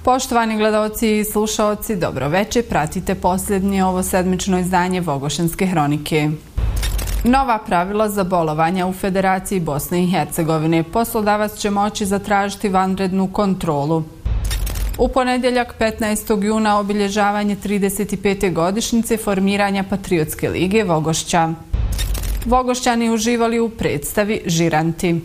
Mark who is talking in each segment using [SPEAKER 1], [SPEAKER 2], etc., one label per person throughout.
[SPEAKER 1] Poštovani gledaoci i slušaoci, dobro večer, pratite posljednje ovo sedmično izdanje Vogošanske hronike. Nova pravila za bolovanja u Federaciji Bosne i Hercegovine. Poslodavac će moći zatražiti vanrednu kontrolu. U ponedjeljak 15. juna obilježavanje 35. godišnjice formiranja Patriotske lige Vogošća. Vogošćani uživali u predstavi Žiranti.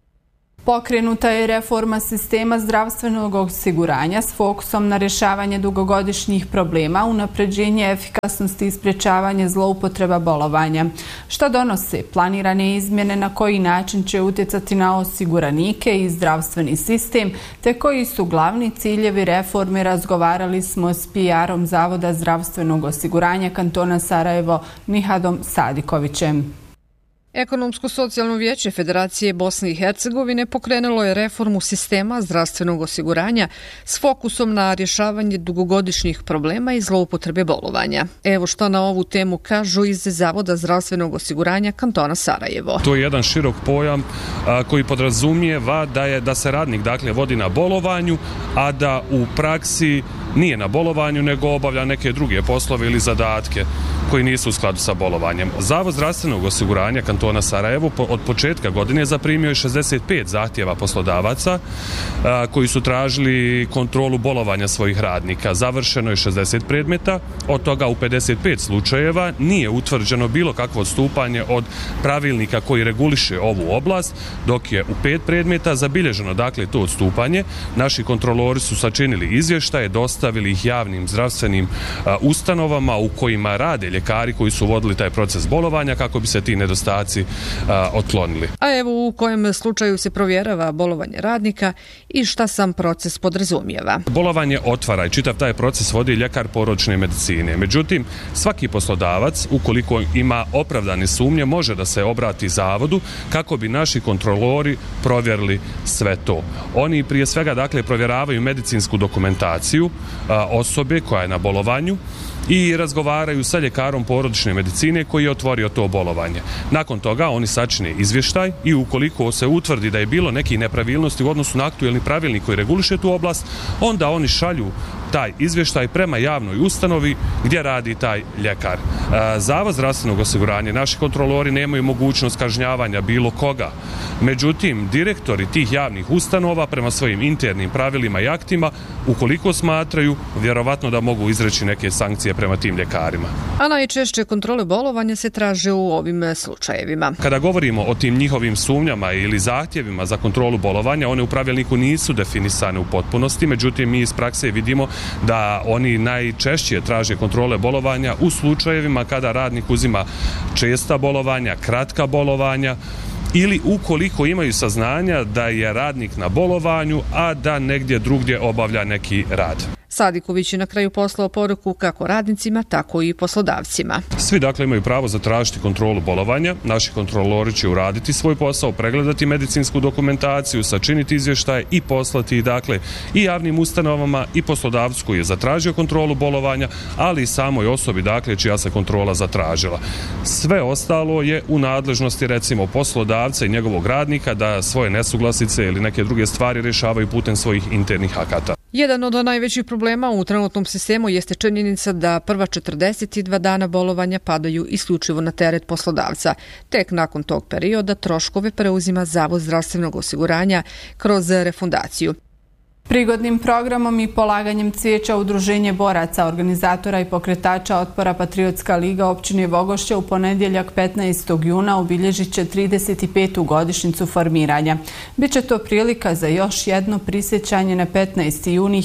[SPEAKER 1] Pokrenuta je reforma sistema zdravstvenog osiguranja s fokusom na rješavanje dugogodišnjih problema, unapređenje efikasnosti i sprječavanje zloupotreba bolovanja. Što donose planirane izmjene, na koji način će utjecati na osiguranike i zdravstveni sistem, te koji su glavni ciljevi reforme, razgovarali smo s PR-om Zavoda zdravstvenog osiguranja kantona Sarajevo Nihadom Sadikovićem.
[SPEAKER 2] Ekonomsko-socijalno vijeće Federacije Bosne i Hercegovine pokrenulo je reformu sistema zdravstvenog osiguranja s fokusom na rješavanje dugogodišnjih problema i zloupotrebe bolovanja. Evo što na ovu temu kažu iz Zavoda zdravstvenog osiguranja kantona Sarajevo.
[SPEAKER 3] To je jedan širok pojam koji podrazumijeva da se radnik vodi na bolovanju, a da u praksi nije na bolovanju nego obavlja neke druge poslove ili zadatke koji nisu u skladu sa bolovanjem. Zavod zdravstvenog osiguranja kantona Sarajevo od početka godine zaprimio je 65 zahtjeva poslodavaca koji su tražili kontrolu bolovanja svojih radnika. Završeno je 60 predmeta, od toga u 55 slučajeva nije utvrđeno bilo kakvo odstupanje od pravilnika koji reguliše ovu oblast, dok je u 5 predmeta zabilježeno to odstupanje. Naši kontrolori su sačinili izvještaje, dostavili ih javnim zdravstvenim ustanovama u kojima rade ljekari koji su vodili taj proces bolovanja kako bi se ti nedostaci otklonili.
[SPEAKER 2] A evo u kojem slučaju se provjerava bolovanje radnika i šta sam proces podrazumijeva.
[SPEAKER 3] Bolovanje otvara i čitav taj proces vodi ljekar porodične medicine. Međutim, svaki poslodavac, ukoliko ima opravdane sumnje, može da se obrati zavodu kako bi naši kontrolori provjerili sve to. Oni prije svega provjeravaju medicinsku dokumentaciju osobe koja je na bolovanju i razgovaraju sa ljekarom porodične medicine koji je otvorio to bolovanje. Nakon toga oni sačine izvještaj i ukoliko se utvrdi da je bilo nekih nepravilnosti u odnosu na aktuelni pravilnik koji reguliše tu oblast, onda oni šalju taj izvještaj prema javnoj ustanovi gdje radi taj ljekar. Zavod zdravstvenog osiguranja, naši kontrolori nemaju mogućnost kažnjavanja bilo koga. Međutim, direktori tih javnih ustanova prema svojim internim pravilima i aktima, ukoliko smatraju, vjerovatno da mogu izreći neke sankcije prema tim ljekarima.
[SPEAKER 2] A najčešće kontrole bolovanja se traže u ovim slučajevima.
[SPEAKER 3] Kada govorimo o tim njihovim sumnjama ili zahtjevima za kontrolu bolovanja, one u pravilniku nisu definisane u potpunosti, međutim mi iz prakse vidimo da oni najčešće traže kontrole bolovanja u slučajevima kada radnik uzima česta bolovanja, kratka bolovanja ili ukoliko imaju saznanja da je radnik na bolovanju, a da negdje drugdje obavlja neki rad.
[SPEAKER 2] Sadiković je na kraju poslao poruku kako radnicima, tako i poslodavcima.
[SPEAKER 3] Svi imaju pravo zatražiti kontrolu bolovanja. Naši kontrolori će uraditi svoj posao, pregledati medicinsku dokumentaciju, sačiniti izvještaje i poslati i javnim ustanovama i poslodavcu koji je zatražio kontrolu bolovanja, ali i samoj osobi čija se kontrola zatražila. Sve ostalo je u nadležnosti recimo poslodavca i njegovog radnika da svoje nesuglasice ili neke druge stvari rješavaju putem svojih internih akata.
[SPEAKER 2] Jedan od najvećih problema u trenutnom sistemu jeste činjenica da prva 42 dana bolovanja padaju isključivo na teret poslodavca. Tek nakon tog perioda troškove preuzima Zavod zdravstvenog osiguranja kroz refundaciju.
[SPEAKER 1] Prigodnim programom i polaganjem cvijeća Udruženje boraca, organizatora i pokretača otpora Patriotska liga općine Vogošća u ponedjeljak 15. juna obilježit će 35. godišnjicu formiranja. Biće to prilika za još jedno prisjećanje na 15. juni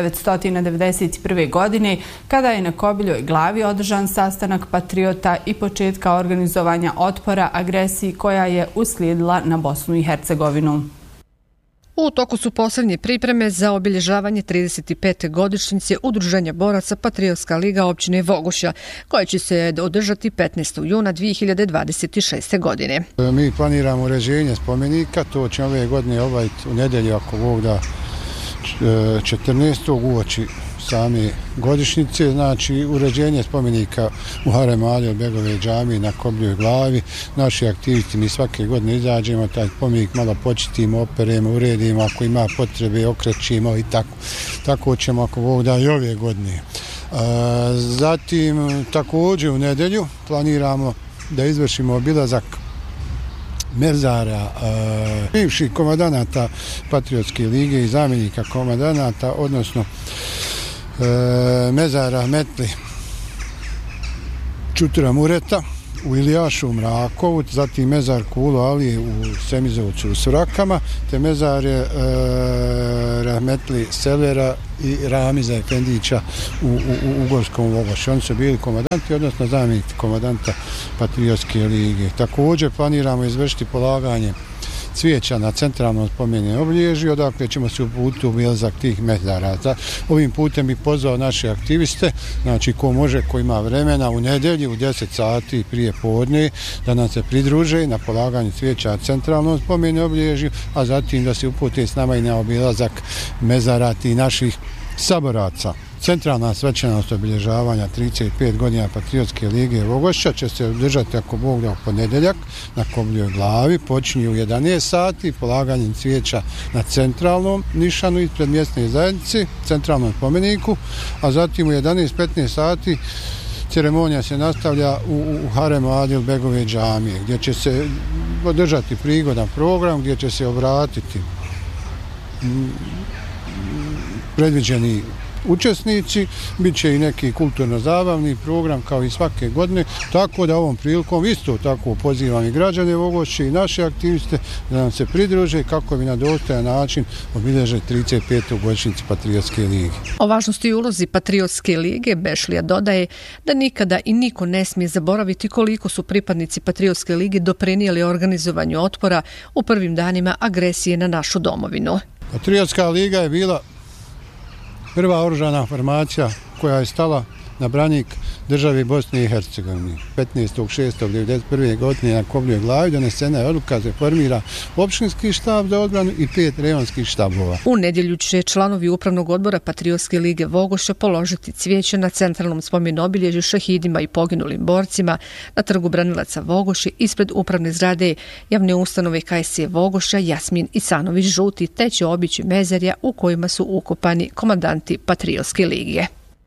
[SPEAKER 1] 1991. godine kada je na Kobiljoj glavi održan sastanak patriota i početka organizovanja otpora agresiji koja je uslijedila na Bosnu i Hercegovinu.
[SPEAKER 2] U toku su posljednje pripreme za obilježavanje 35. godišnjice Udruženja boraca Patriotska liga općine Vogošća, koja će se održati 15. juna 2026. godine.
[SPEAKER 4] Mi planiramo uređenje spomenika, to će ove godine obaviti u nedjelju ako Bog da 14. uoči same godišnjice, znači uređenje spomenika u Harem Ali Begove džamije na Kobljoj glavi. Naši aktivisti, mi svake godine izađemo, taj spomenik malo počistimo, operemo, uredimo, ako ima potrebe okrećimo i tako. Tako ćemo, ako Bog da, i ove godine. Zatim, također u nedjelju planiramo da izvršimo obilazak mezara bivših komandanata Patriotske lige i zamjenika komandanata, odnosno mezara Metli Čutura Mureta u Ilijašu u Mrakovu, zatim mezar Kulo Alije u Semizovcu u Surakama, te mezare Rahmetli Selera i Ramiza Efendića u Ugorskom Vogošu. Oni su bili komandanti, odnosno zamjenici komandanta Patriotske lige. Također planiramo izvršiti polaganje cvijeća na centralnom spomenom obilježju, odakle ćemo se uputiti u obilazak tih mezara. Ovim putem bih pozvao naše aktiviste, znači ko može, ko ima vremena, u nedjelju u 10 sati prije podne da nam se pridruže na polaganju cvijeća na centralnom spomenom obilježju, a zatim da se upute s nama i na obilazak mezara tih naših saboraca. Centralna svečanost obilježavanja 35 godina Patriotske lige Vogošća će se održati, ako Bog da, u ponedjeljak na Kobljoj glavi. Počinje u 11 sati polaganjem cvijeća na centralnom nišanu ispred mjesne zajednice, centralnom spomeniku, a zatim u 11:15 sati ceremonija se nastavlja u Haremu Adil Begove džamije, gdje će se održati prigodan program, gdje će se obratiti predviđeni učesnici, bit će i neki kulturno-zabavni program kao i svake godine, tako da ovom prilikom isto tako pozivam i građane Vogošće i naše aktiviste da nam se pridruže kako bi na dostojan način obilježili 35. godišnjicu Patriotske lige.
[SPEAKER 2] O važnosti i ulozi Patriotske lige Bešlija dodaje da nikada i niko ne smije zaboraviti koliko su pripadnici Patriotske lige doprinijeli organizovanju otpora u prvim danima agresije na našu domovinu.
[SPEAKER 4] Patriotska liga je bila prva oružana formacija koja je stala na branik države Bosne i Hercegovine. 15.6.1991. godine na Kobljoj glavi donesena je odluka da se formira općinski štab za odbranu i 5 rejonskih štabova.
[SPEAKER 2] U nedjelju će članovi upravnog odbora Patriotske lige Vogošća položiti cvijeće na centralnom spomen obilježju šehidima i poginulim borcima na trgu Branilaca Vogoši ispred upravne zgrade javne ustanove KSC Vogošća Jasmin Isanović Žuti, te će obići mezarja u kojima su ukopani komandanti Patriotske lige.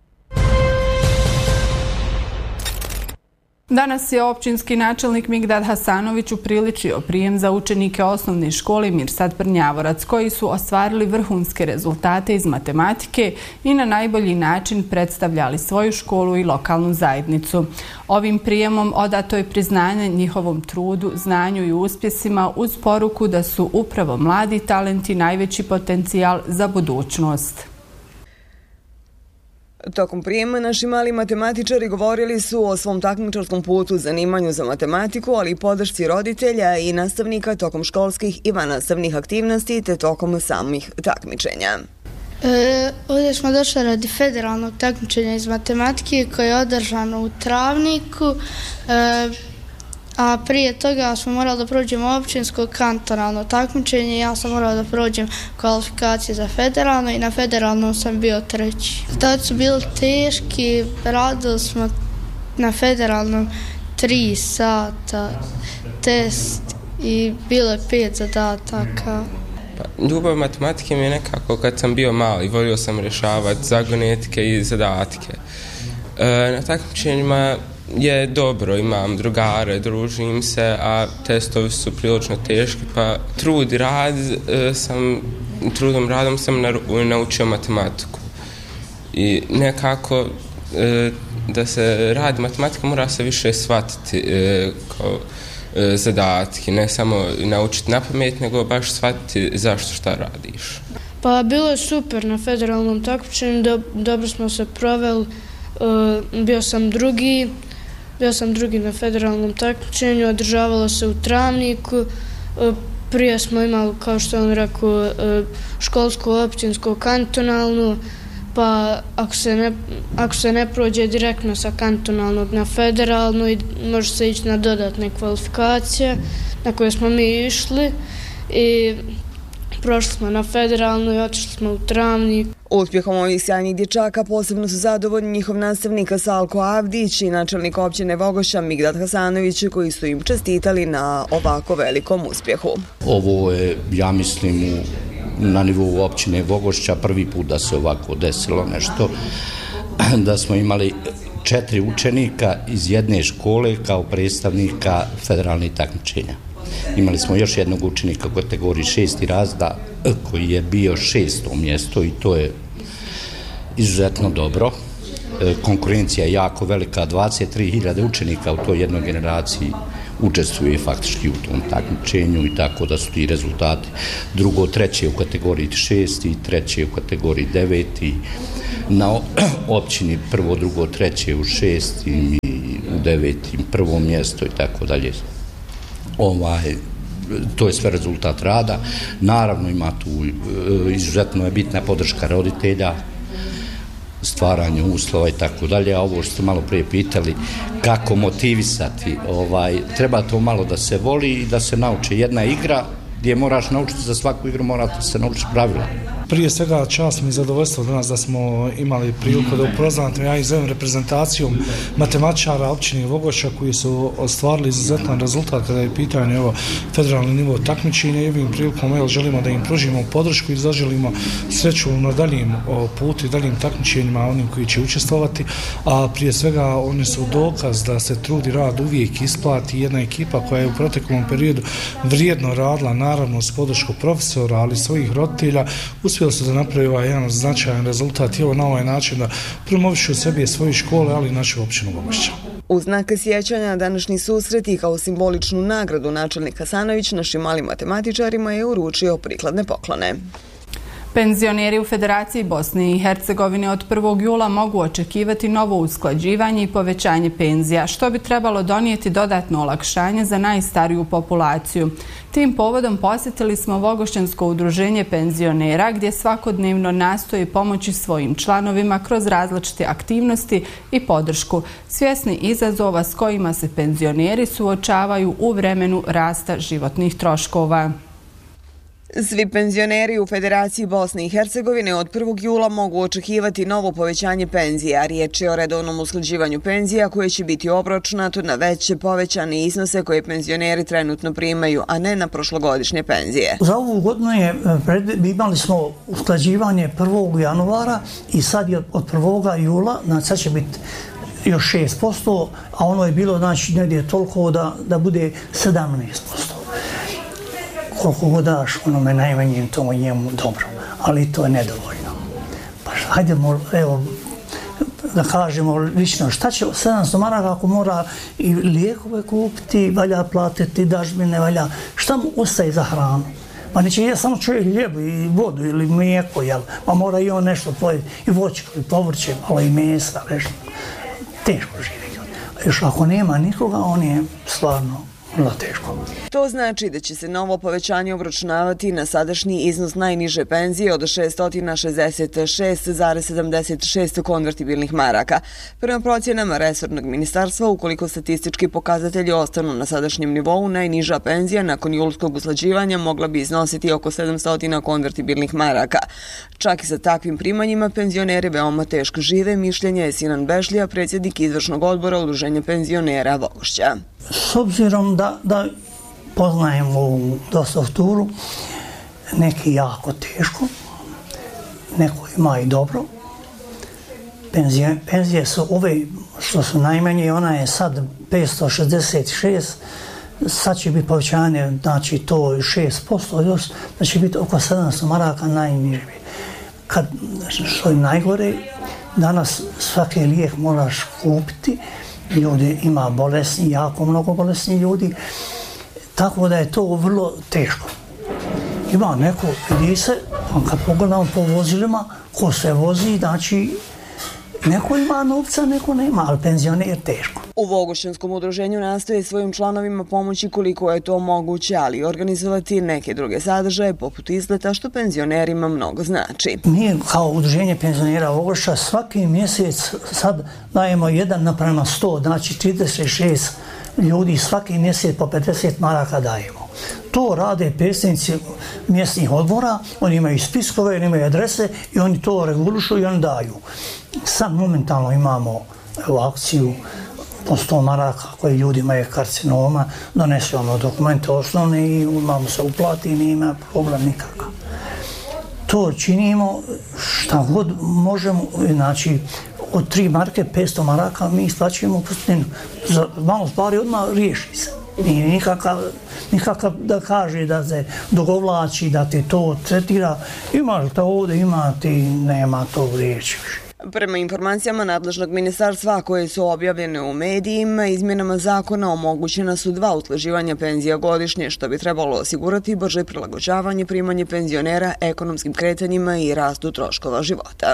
[SPEAKER 1] Danas je općinski načelnik Migdad Hasanović upriličio prijem za učenike osnovne škole Mirsad Prnjavorac koji su ostvarili vrhunske rezultate iz matematike i na najbolji način predstavljali svoju školu i lokalnu zajednicu. Ovim prijemom odato je priznanje njihovom trudu, znanju i uspjesima uz poruku da su upravo mladi talenti najveći potencijal za budućnost.
[SPEAKER 5] Tokom prijema naši mali matematičari govorili su o svom takmičarskom putu, zanimanju za matematiku, ali i podršci roditelja i nastavnika tokom školskih i vannastavnih aktivnosti te tokom samih takmičenja.
[SPEAKER 6] Ovdje smo došli radi federalnog takmičenja iz matematike koje je održano u Travniku, a prije toga smo morali da prođemo općinsko kantonalno takmičenje. Ja sam morala da prođem kvalifikacije za federalno i na federalnom sam bio 3. Tad su bili teški, radili smo na federalnom 3 sata test i bilo je 5 zadataka.
[SPEAKER 7] Ljubav matematike mi je nekako kad sam bio mali, volio sam rješavati zagonetke i zadatke. Na takmičenjima je dobro, imam drugare, družim se, a testovi su prilično teški, pa trudom radom sam naučio matematiku. I nekako da se radi matematika mora se više shvatiti kao zadatki, ne samo naučiti na pamet, nego baš shvatiti zašto šta radiš.
[SPEAKER 6] Pa bilo je super na federalnom takmičenju, dobro smo se proveli, bio sam drugi na federalnom takmičenju, održavalo se u Travniku. Prije smo imali, kao što on rekao, školsku, općinsku, kantonalnu, pa ako se ne prođe direktno sa kantonalnog na federalnu, može se ići na dodatne kvalifikacije na koje smo mi išli. I Prošli smo na federalnu i otišli smo u Travnik.
[SPEAKER 5] Uspjehom ovih sjajnih dječaka posebno su zadovoljni njihov nastavnik Salko Avdić i načelnik općine Vogošća Migdad Hasanović, koji su im čestitali na ovako velikom uspjehu.
[SPEAKER 8] Ovo je, ja mislim, na nivou općine Vogošća prvi put da se ovako desilo nešto, da smo imali 4 učenika iz jedne škole kao predstavnika federalnih takmičenja. Imali smo još jednog učenika u kategoriji 6. razreda koji je bio 6. mjesto i to je izuzetno dobro. Konkurencija je jako velika, 23.000 učenika u toj jednoj generaciji učestvuje faktički u tom takmičenju i tako da su ti rezultati drugo, treće u kategoriji 6 i treće u kategoriji 9 i na općini prvo, drugo, treće u 6 i u 9 prvo mjesto i tako dalje. To je sve rezultat rada. Naravno ima tu izuzetno je bitna podrška roditelja, stvaranje uslova i tako dalje, a ovo što ste malo prije pitali kako motivisati, treba to malo da se voli i da se nauči jedna igra gdje moraš naučiti za svaku igru, morate se naučiti pravila.
[SPEAKER 9] Prije svega čast mi je zadovoljstvo danas da smo imali priliku da upoznate ja i zovem reprezentacijom matematičara općine Vogošća koji su ostvarili izuzetan rezultat kada je pitanje federalni nivo takmičenja i ovim prilikom želimo da im pružimo podršku i zaželimo sreću na daljim putu i daljim takmičenjima onim koji će učestvovati, a prije svega oni su dokaz da se trudi rad uvijek isplati. Jedna ekipa koja je u proteklom periodu vrijedno radila, naravno s podršku profesora, ali svojih roditelja, uspjeli su da napravi jedan značajan rezultat i na ovaj način da promovišu sebi svoje škole, ali i našu općinu Vogošća.
[SPEAKER 5] U znak sjećanja današnji susret i kao simboličnu nagradu načelnik Hasanović našim malim matematičarima je uručio prikladne poklone.
[SPEAKER 1] Penzioneri u Federaciji Bosne i Hercegovine od 1. jula mogu očekivati novo usklađivanje i povećanje penzija, što bi trebalo donijeti dodatno olakšanje za najstariju populaciju. Tim povodom posjetili smo Vogošćansko udruženje penzionera gdje svakodnevno nastoji pomoći svojim članovima kroz različite aktivnosti i podršku, svjesni izazova s kojima se penzioneri suočavaju u vremenu rasta životnih troškova.
[SPEAKER 5] Svi penzioneri u Federaciji Bosne i Hercegovine od 1. jula mogu očekivati novo povećanje penzija. Riječ je o redovnom usklađivanju penzija koje će biti obračunato na već povećane iznose koje penzioneri trenutno primaju, a ne na prošlogodišnje penzije.
[SPEAKER 10] Za ovu godinu imali smo usklađivanje 1. januara i sad je od 1. jula, znači sad će biti još 6%, a ono je bilo znači negdje toliko da bude 17%. Koliko god daš onome najmanjem, to njemu dobro, ali to je nedovoljno. Pa hajdemo, evo, da kažemo lično, šta će 700 maraka ako mora i lijekove kupiti, valja platiti dažbine, valja, šta mu ostaje za hranu? Pa neće je samo čovjek hljeb i vodu ili mlijeko, jel? Pa mora i on nešto pojeti, i voćko, i povrće, malo i mesa, nešto. Teško živi. Još ako nema nikoga, on je stvarno vrlo teško.
[SPEAKER 5] To znači da će se novo povećanje obračunavati na sadašnji iznos najniže penzije od 666,76 konvertibilnih maraka. Prema procjenama resornog ministarstva, ukoliko statistički pokazatelji ostanu na sadašnjem nivou, najniža penzija nakon julskog usklađivanja mogla bi iznositi oko 700 konvertibilnih maraka. Čak i sa takvim primanjima penzioneri veoma teško žive, mišljenje je Sinan Bešlija, predsjednik izvršnog odbora Udruženja penzionera Vogošća.
[SPEAKER 10] S obzirom da poznajem ovu dostrukturu, neki jako teško, neko ima i dobro. Penzije su ove što su najmanje, ona je sad 566, sad će biti povećanje, znači to 6%, još da će biti oko 700 maraka najniži. Kad, što je najgore, danas svaki lijek moraš kupiti, ljudi ima bolesni, jako mnogo bolesni ljudi, tako da je to vrlo teško. Ima neko, vidi se, kad pogledamo po vozilima, ko se vozi, znači neko ima novca, neko nema, ali penzioner je teško.
[SPEAKER 5] U Vogošćanskom udruženju nastoje svojim članovima pomoći koliko je to moguće, ali i organizovati neke druge sadržaje poput izleta, što penzionerima mnogo znači.
[SPEAKER 10] Mi kao udruženje penzionera Vogošća svaki mjesec sad dajemo 1:100, znači 36 ljudi svaki mjesec po 50 maraka dajemo. To rade predsjednici mjesnih odbora, oni imaju spiskove, oni imaju adrese i oni to regulišu i oni daju. Sad momentalno imamo akciju po 100 maraka koji ljudima je karcinoma, donesemo dokumente osnovne i imamo se uplati i nema problem nikakav. To činimo šta god možemo, znači od 3 marke 500 maraka mi isplaćujemo postinu. Za malo stvari odmah riješi se. Nije nikakav da kaže da se dogovlači, da ti to tretira. Imaš to ovdje, ima ti, nema to riječi.
[SPEAKER 5] Prema informacijama nadležnog ministarstva koje su objavljene u medijima, izmjenama zakona omogućena su 2 utlaživanja penzija godišnje, što bi trebalo osigurati brže prilagođavanje primanja penzionera ekonomskim kretanjima i rastu troškova života.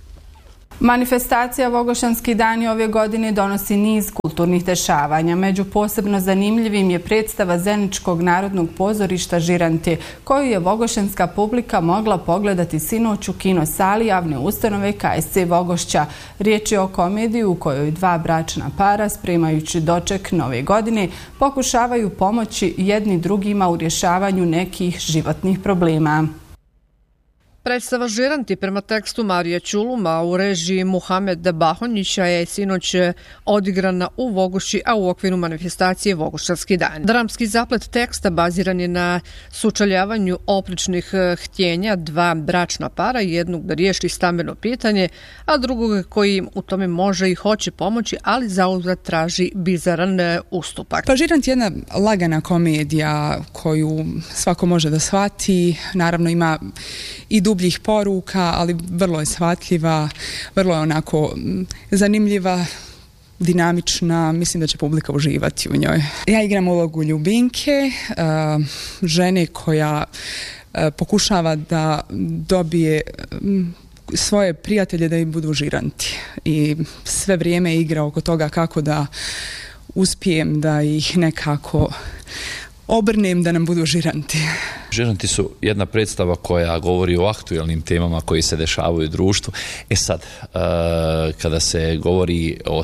[SPEAKER 1] Manifestacija Vogošanski dani ove godine donosi niz kulturnih dešavanja. Među posebno zanimljivim je predstava Zeničkog narodnog pozorišta Žiranti, koju je vogošanska publika mogla pogledati sinoć u kinosali javne ustanove KSC Vogošća. Riječ je o komediji u kojoj 2 bračna para, spremajući doček nove godine, pokušavaju pomoći jedni drugima u rješavanju nekih životnih problema.
[SPEAKER 2] Predstava Žiranti prema tekstu Marije Ćuluma u režiji Muhameda Bahonjića je sinoć odigrana u Vogošći, a u okviru manifestacije Vogošćanski dan. Dramski zaplet teksta baziran je na sučeljavanju oprečnih htjenja 2 bračna para, jednog da riješi stambeno pitanje, a drugog koji im u tome može i hoće pomoći, ali zauzvrat traži bizaran ustupak.
[SPEAKER 11] Pa Žiranti je jedna lagana komedija koju svako može da shvati, naravno ima i dubljih poruka, ali vrlo je shvatljiva, vrlo je onako zanimljiva, dinamična, mislim da će publika uživati u njoj. Ja igram ulogu Ljubinke, žene koja pokušava da dobije svoje prijatelje da im budu žiranti i sve vrijeme igra oko toga kako da uspijem da ih nekako obrnem da nam budu žiranti.
[SPEAKER 12] Žiranti su jedna predstava koja govori o aktualnim temama koji se dešavaju u društvu. Sad, kada se govori o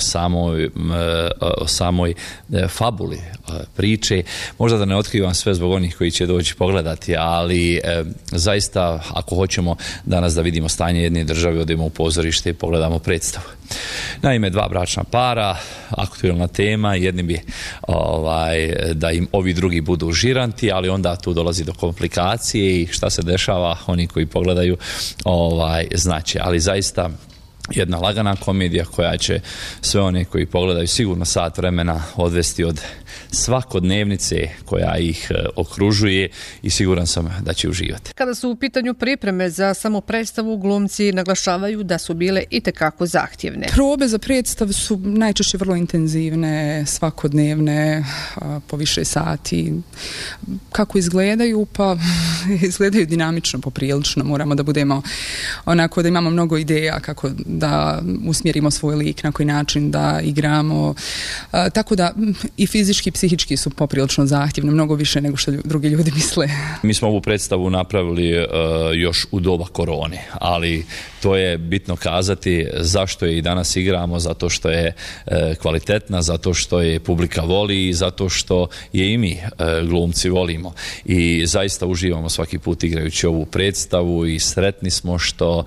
[SPEAKER 12] samoj fabuli priče, možda da ne otkrivam sve zbog onih koji će doći pogledati, ali zaista ako hoćemo danas da vidimo stanje jedne države, odemo u pozorište i pogledamo predstavu. Naime, 2 bračna para, aktualna tema, jedni bi da im ovi drugi budu žiranti, ali onda tu dolazi do komplikacije i šta se dešava, oni koji pogledaju znači, ali zaista jedna lagana komedija koja će sve one koji pogledaju sigurno sat vremena odvesti od svakodnevnice koja ih okružuje i siguran sam da će uživati.
[SPEAKER 2] Kada su u pitanju pripreme za samu predstavu, glumci naglašavaju da su bile itekako zahtjevne.
[SPEAKER 11] Probe za predstavu su najčešće vrlo intenzivne, svakodnevne, po više sati. Kako izgledaju? Pa izgledaju dinamično, poprilično. Moramo da budemo onako, da imamo mnogo ideja kako da usmjerimo svoj lik, na koji način da igramo. Tako da i fizički i psihički su poprilično zahtjevne, mnogo više nego što drugi ljudi misle.
[SPEAKER 12] Mi smo ovu predstavu napravili još u doba korone, ali to je bitno kazati zašto je i danas igramo, zato što je kvalitetna, zato što je publika voli i zato što je i mi glumci volimo. I zaista uživamo svaki put igrajući ovu predstavu i sretni smo što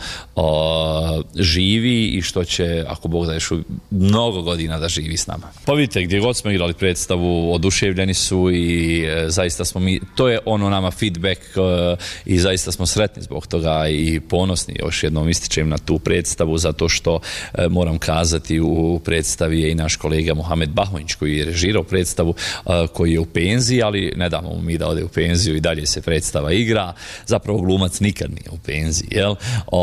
[SPEAKER 12] živi i što će, ako Bog da, još mnogo godina da živi s nama. Pa vidite, gdje god smo igrali predstavu, oduševljeni su i zaista smo mi, to je ono nama feedback i zaista smo sretni zbog toga i ponosni. Još jednom ističem na tu predstavu zato što moram kazati u predstavi je i naš kolega Muhamed Bahonjić koji je režirao predstavu, koji je u penziji, ali ne damo mu mi da ode u penziju i dalje se predstava igra. Zapravo glumac nikad nije u penziji, jel?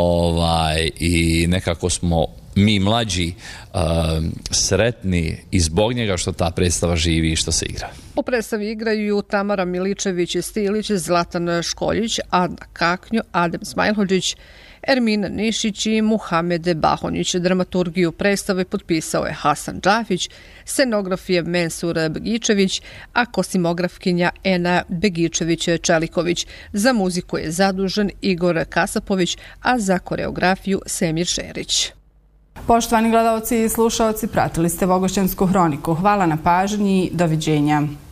[SPEAKER 12] I nekako smo mi mlađi sretni i zbog njega što ta predstava živi i što se igra.
[SPEAKER 2] U predstavi igraju Tamara Miličević-Stilić, Zlatan Školjić, Adna Kaknjo, Adem Smajlhođić, Ermina Nišić i Muhamede Bahonjić. Dramaturgiju predstave potpisao je Hasan Džafić, scenograf je Mensur Begičević, a kosimografkinja Ena Begičević-Čeliković. Za muziku je zadužen Igor Kasapović, a za koreografiju Semir Šerić.
[SPEAKER 1] Poštovani gledalci i slušalci, pratili ste Vogošćansku hroniku. Hvala na pažnji i doviđenja.